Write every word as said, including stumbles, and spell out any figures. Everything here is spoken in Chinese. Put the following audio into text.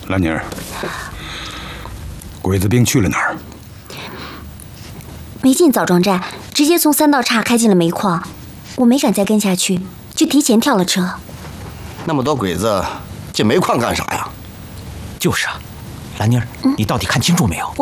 兰妮儿，鬼子兵去了哪儿？ 没进枣庄寨，直接从三道岔开进了煤矿。我没敢再跟下去，就提前跳了车。 那么多鬼子进煤矿干啥呀？ 就是啊，兰妮儿，你到底看清楚没有？